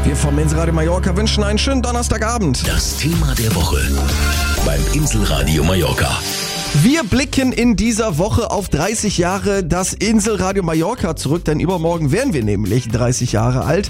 Wir vom Inselradio Mallorca wünschen einen schönen Donnerstagabend. Das Thema der Woche beim Inselradio Mallorca. Wir blicken in dieser Woche auf 30 Jahre das Inselradio Mallorca zurück, denn übermorgen werden wir nämlich 30 Jahre alt,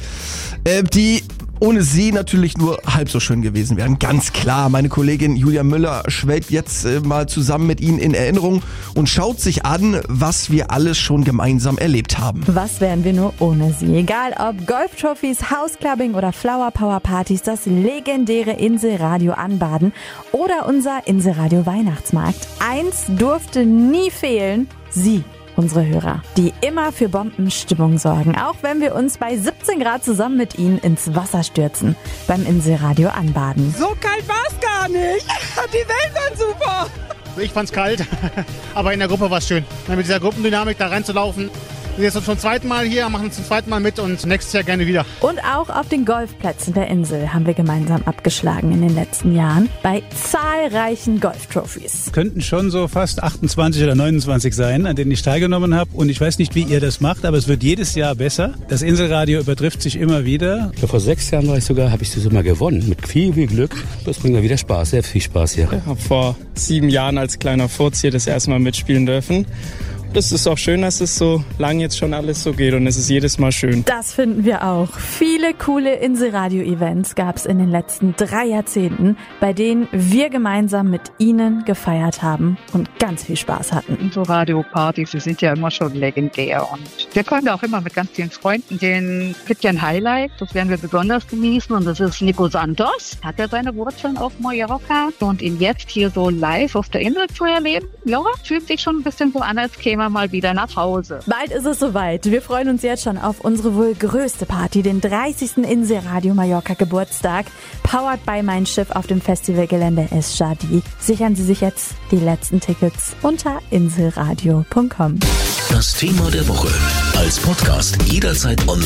die ohne sie natürlich nur halb so schön gewesen wären. Ganz klar, meine Kollegin Julia Müller schwelgt jetzt mal zusammen mit Ihnen in Erinnerung und schaut sich an, was wir alles schon gemeinsam erlebt haben. Was wären wir nur ohne sie? Egal ob Golf-Trophys, Houseclubbing oder Flower-Power-Partys, das legendäre Inselradio Anbaden oder unser Inselradio Weihnachtsmarkt. Eins durfte nie fehlen, sie. Unsere Hörer, die immer für Bombenstimmung sorgen, auch wenn wir uns bei 17 Grad zusammen mit ihnen ins Wasser stürzen, beim Inselradio Anbaden. So kalt war es gar nicht. Die Wellen waren super. Ich fand's kalt, aber in der Gruppe war es schön. Mit dieser Gruppendynamik da reinzulaufen. Wir sind schon zum zweiten Mal hier, machen zum zweiten Mal mit und nächstes Jahr gerne wieder. Und auch auf den Golfplätzen der Insel haben wir gemeinsam abgeschlagen in den letzten Jahren bei zahlreichen Golf-Trophys. Könnten schon so fast 28 oder 29 sein, an denen ich teilgenommen habe. Und ich weiß nicht, wie ihr das macht, aber es wird jedes Jahr besser. Das Inselradio übertrifft sich immer wieder. Ich glaube, vor 6 Jahren habe ich das immer gewonnen. Mit viel Glück. Das bringt mir wieder Spaß, sehr viel Spaß hier. Ich habe vor 7 Jahren als kleiner Furz hier das erste Mal mitspielen dürfen. Es ist auch schön, dass es so lang jetzt schon alles so geht und es ist jedes Mal schön. Das finden wir auch. Viele coole Inselradio-Events gab es in den letzten 3 Jahrzehnten, bei denen wir gemeinsam mit Ihnen gefeiert haben und ganz viel Spaß hatten. Inselradio-Partys, die sind ja immer schon legendär und wir können auch immer mit ganz vielen Freunden gehen. Es gibt ja ein Highlight, das werden wir besonders genießen und das ist Nico Santos. Hat ja seine Wurzeln auf Mallorca und ihn jetzt hier so live auf der Insel zu erleben, ja, fühlt sich schon ein bisschen so an, als käme mal wieder nach Hause. Bald ist es soweit. Wir freuen uns jetzt schon auf unsere wohl größte Party, den 30. Inselradio Mallorca Geburtstag, powered by Mein Schiff auf dem Festivalgelände Es Jadi. Sichern Sie sich jetzt die letzten Tickets unter inselradio.com. Das Thema der Woche als Podcast jederzeit online.